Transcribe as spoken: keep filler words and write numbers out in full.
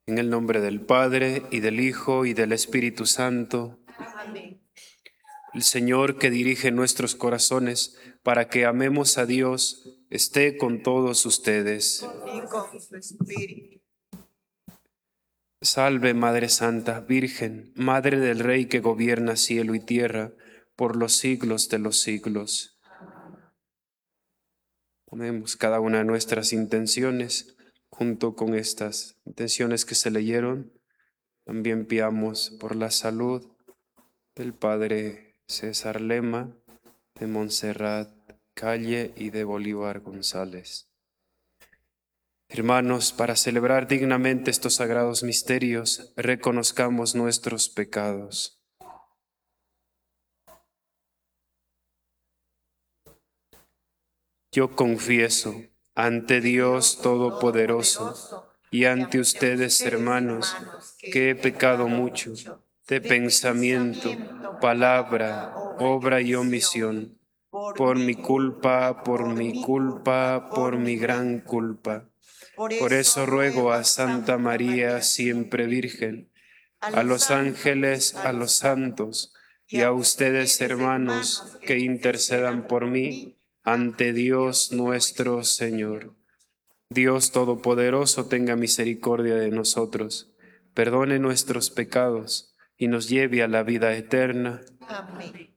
En el nombre del Padre, y del Hijo, y del Espíritu Santo. Amén. El Señor que dirige nuestros corazones para que amemos a Dios, esté con todos ustedes. Y con su espíritu. Salve Madre Santa, Virgen, Madre del Rey que gobierna cielo y tierra, por los siglos de los siglos. Ponemos cada una de nuestras intenciones junto con estas intenciones que se leyeron. También pidamos por la salud del Padre César Lema, de Montserrat Calle y de Bolívar González. Hermanos, para celebrar dignamente estos sagrados misterios, reconozcamos nuestros pecados. Yo confieso ante Dios Todopoderoso y ante ustedes, hermanos, que he pecado mucho de pensamiento, palabra, obra y omisión, por mi culpa, por mi culpa, por mi gran culpa. Por eso ruego a Santa María, siempre Virgen, a los ángeles, a los santos y a ustedes, hermanos, que intercedan por mí ante Dios nuestro Señor. Dios Todopoderoso tenga misericordia de nosotros, perdone nuestros pecados y nos lleve a la vida eterna. Amén.